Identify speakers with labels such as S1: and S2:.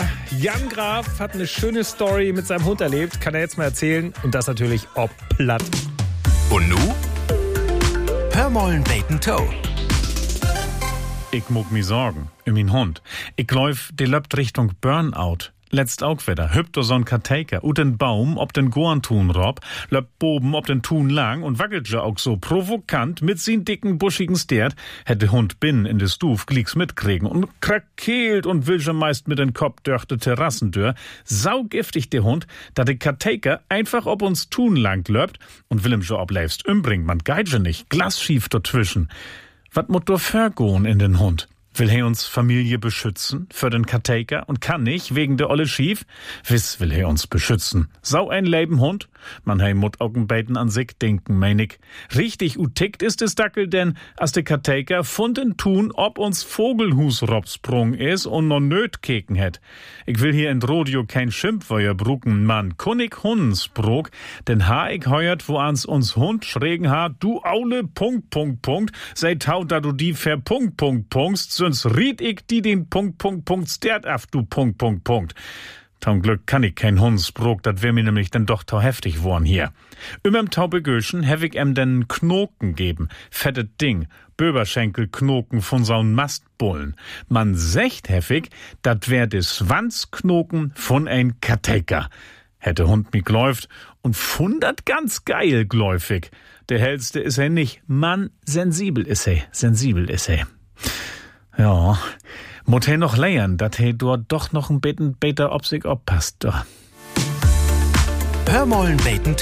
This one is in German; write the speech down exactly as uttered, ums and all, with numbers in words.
S1: Jan Graf hat eine schöne Story mit seinem Hund erlebt. Kann er jetzt mal erzählen. Und das natürlich ob platt.
S2: Und nu? Hör mollen Bacon Toe.
S3: Ich muck mi sorgen, um min Hund. Ich läuf, de löpt Richtung Burnout. Letzt auch wieder, hüpft so ein Karteiker, ut den Baum, ob den Gorntun rob, löpt boben, ob den Tun lang und wackelt ja auch so provokant mit sin dicken, buschigen Stert, hätte Hund binnen in de Stuf glicks mitkriegen und krakeelt und will schon meist mit den Kopf durch de Terrassentür. Saugiftig der Hund, da de Karteiker einfach ob uns Tun lang löpt und will ihm schon obleifst umbringt, man geit schon nicht, glasschief dazwischen. Wat mut do vergoen in den Hund? Will he uns Familie beschützen für den Karteiker und kann nicht wegen der olle Schief? Wiss will he uns beschützen. Sau ein Leben Hund? Man he mut Augenbeiten an sich denken, mein ich. Richtig utickt ist es Dackel, denn as de Karteiker funden tun, ob uns Vogelhus robsprung is und no nöt keken het. Ich will hier in Rodeo kein Schimpfweuer brucken, man kunnig Hundensbrok, denn ha ich heuert, wo ans uns Hund schrägen ha, du Aule, Punkt, Punkt, Punkt, sei tau, da du die ver Punkt, Punkt, Punkt, sonst riet ich die den Punkt, Punkt, Punkt, stert af, du Punkt, Punkt, Punkt. Zum Glück kann ich kein Hundsbrok, dat wär mir nämlich dann doch tau heftig worn hier. Ümem Taubegöschen hev ich em den Knoken geben, fettet Ding, Böberschenkelknoken von saun Mastbullen. Man secht heffig, dat wär des Schwanzknoken von ein Karteiker. Hätte Hund mi gläuft und fundert ganz geil gläufig. Der hellste is er nicht, man sensibel is er, sensibel is er. Ja, mut he noch leiern, dat he dort doch noch ein bisschen beter ob sich oppasst.
S2: Hör mollen Bacon Toe.